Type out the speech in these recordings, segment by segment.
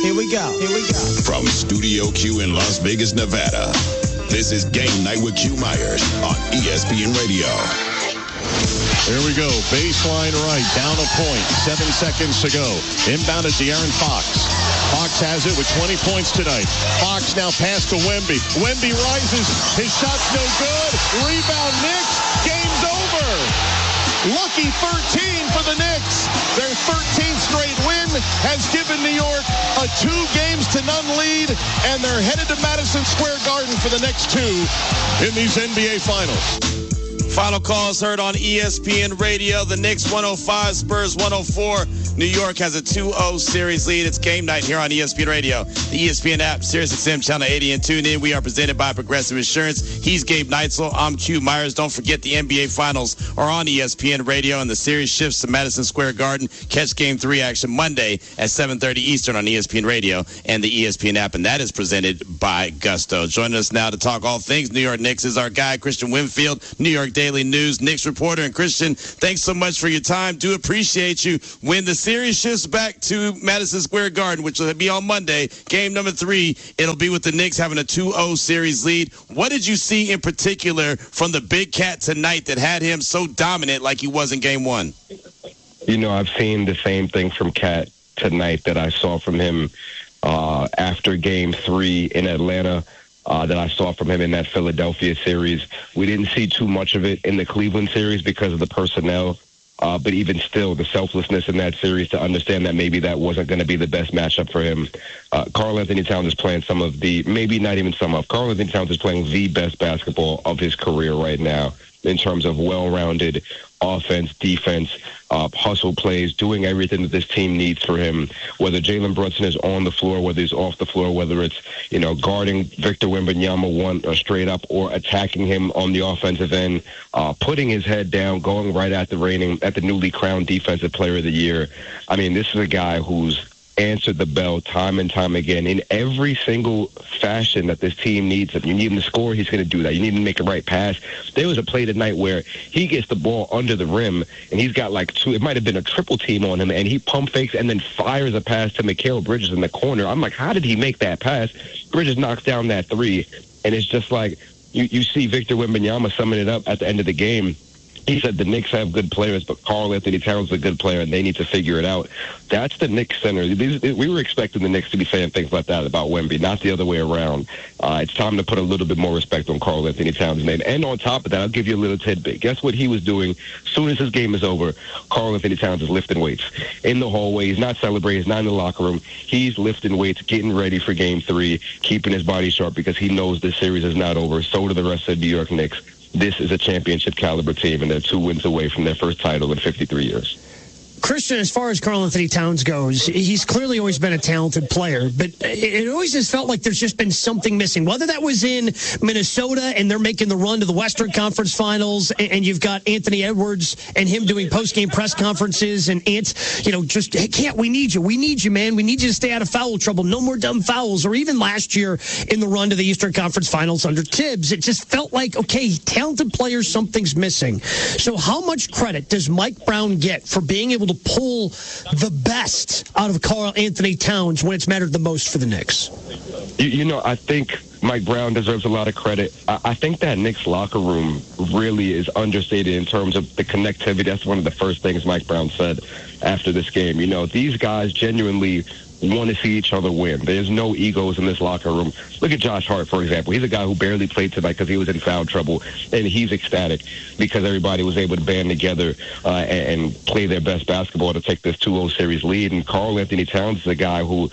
Here we go. From Studio Q in Las Vegas, Nevada, this is Game Night with Q Myers on ESPN Radio. There we go. Baseline right. Down a point. 7 seconds to go. Inbound is De'Aaron Fox. Fox has it with 20 points tonight. Fox now pass to Wemby. Wemby rises. His shot's no good. Rebound Knicks. Game's over. Lucky 13 for the Knicks. Their 13th straight win has given New York a 2-0 lead, and they're headed to Madison Square Garden for the next 2 in these NBA Finals. Final calls heard on ESPN Radio. The Knicks 105, Spurs 104. New York has a 2-0 series lead. It's game night here on ESPN Radio. The ESPN app, SiriusXM Channel 80, and tune in. We are presented by Progressive Insurance. He's Gabe Neitzel. I'm Q Myers. Don't forget the NBA Finals are on ESPN Radio, and the series shifts to Madison Square Garden. Catch Game 3 action Monday at 7:30 Eastern on ESPN Radio and the ESPN app, and that is presented by Gusto. Joining us now to talk all things New York Knicks is our guy, Christian Winfield, New York Daily News Knicks reporter. And Christian, thanks so much for your time. Do appreciate you. When the series shifts back to Madison Square Garden, which will be on Monday, game number 3, it'll be with the Knicks having a 2-0 series lead. What did you see in particular from the Big Cat tonight that had him so dominant like he was in game 1? You know, I've seen the same thing from Cat tonight that I saw from him after game 3 in Atlanta. That I saw from him in that Philadelphia series. We didn't see too much of it in the Cleveland series because of the personnel. But even still, the selflessness in that series to understand that maybe that wasn't going to be the best matchup for him. Karl-Anthony Towns is playing Karl-Anthony Towns is playing the best basketball of his career right now in terms of well-rounded offense, defense, hustle plays, doing everything that this team needs for him. Whether Jalen Brunson is on the floor, whether he's off the floor, whether it's, guarding Victor Wembanyama straight up or attacking him on the offensive end, putting his head down, going right at the newly crowned Defensive Player of the Year. I mean, this is a guy who's answered the bell time and time again in every single fashion that this team needs him. You need him to score, he's going to do that. You need him to make a right pass. There was a play tonight where he gets the ball under the rim, and he's got it might have been a triple team on him, and he pump fakes and then fires a pass to Mikal Bridges in the corner. I'm like, how did he make that pass? Bridges knocks down that 3, and it's just like you see Victor Wembanyama summing it up at the end of the game. He said the Knicks have good players, but Karl-Anthony Towns is a good player, and they need to figure it out. That's the Knicks center. We were expecting the Knicks to be saying things like that about Wemby, not the other way around. It's time to put a little bit more respect on Karl-Anthony Towns' name. And on top of that, I'll give you a little tidbit. Guess what he was doing? As soon as his game is over, Karl-Anthony Towns is lifting weights in the hallway. He's not celebrating. He's not in the locker room. He's lifting weights, getting ready for Game 3, keeping his body sharp because he knows this series is not over. So do the rest of the New York Knicks. This is a championship caliber team, and they're 2 wins away from their first title in 53 years. Christian, as far as Karl-Anthony Towns goes, he's clearly always been a talented player, but it always has felt like there's just been something missing. Whether that was in Minnesota and they're making the run to the Western Conference Finals, and you've got Anthony Edwards and him doing post-game press conferences, and just, hey, Cat, we need you, man. We need you to stay out of foul trouble. No more dumb fouls. Or even last year in the run to the Eastern Conference Finals under Tibbs, it just felt like, okay, talented players, something's missing. So how much credit does Mike Brown get for being able to pull the best out of Karl-Anthony Towns when it's mattered the most for the Knicks? I think Mike Brown deserves a lot of credit. I think that Knicks locker room really is understated in terms of the connectivity. That's one of the first things Mike Brown said after this game. These guys genuinely want to see each other win. There's no egos in this locker room. Look at Josh Hart, for example. He's a guy who barely played tonight because he was in foul trouble, and he's ecstatic because everybody was able to band together and play their best basketball to take this 2-0 series lead. And Karl-Anthony Towns is a guy who,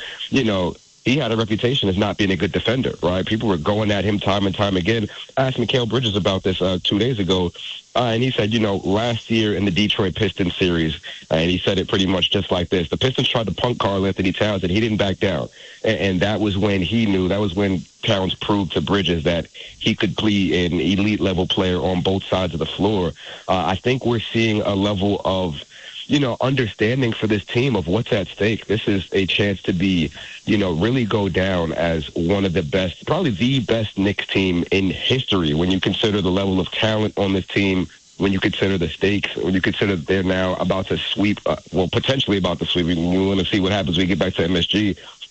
he had a reputation as not being a good defender, right? People were going at him time and time again. I asked Mikal Bridges about this 2 days ago, and he said, last year in the Detroit Pistons series, and he said it pretty much just like this, the Pistons tried to punk Karl-Anthony Towns, and he didn't back down. And that was when he knew, that was when Towns proved to Bridges that he could be an elite-level player on both sides of the floor. I think we're seeing a level of understanding for this team of what's at stake. This is a chance to be, really go down as one of the best, probably the best Knicks team in history when you consider the level of talent on this team, when you consider the stakes, when you consider they're now about to sweep, potentially about to sweep. We want to see what happens when we get back to MSG.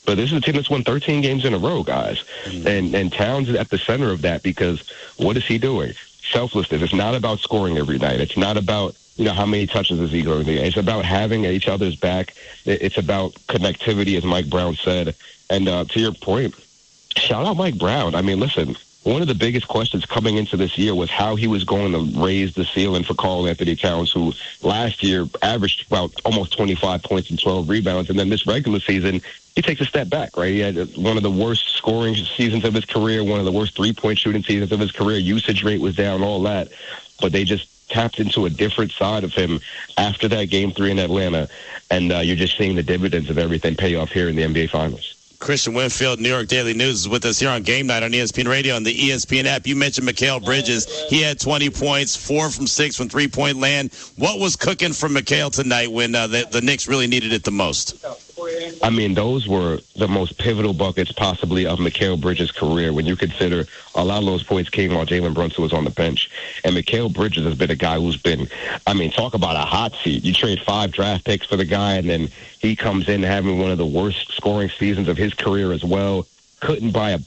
But this is a team that's won 13 games in a row, guys. And Towns is at the center of that because what is he doing? Selflessness. It's not about scoring every night. It's not about, how many touches is he going to get. It's about having each other's back. It's about connectivity, as Mike Brown said. And to your point, shout out Mike Brown. I mean, listen, one of the biggest questions coming into this year was how he was going to raise the ceiling for Karl-Anthony Towns, who last year averaged about almost 25 points and 12 rebounds. And then this regular season, he takes a step back, right? He had one of the worst scoring seasons of his career, one of the worst three-point shooting seasons of his career. Usage rate was down, all that. But they just tapped into a different side of him after that Game 3 in Atlanta. And you're just seeing the dividends of everything pay off here in the NBA Finals. Christian Winfield, New York Daily News, is with us here on Game Night on ESPN Radio and the ESPN app. You mentioned Mikal Bridges. He had 20 points, 4 from 6 from three-point land. What was cooking for Mikal tonight when the Knicks really needed it the most? I mean, those were the most pivotal buckets possibly of Mikal Bridges' career when you consider a lot of those points came while Jalen Brunson was on the bench. And Mikal Bridges has been a guy who's been, talk about a hot seat. You trade 5 draft picks for the guy, and then he comes in having one of the worst scoring seasons of his career as well. Couldn't buy a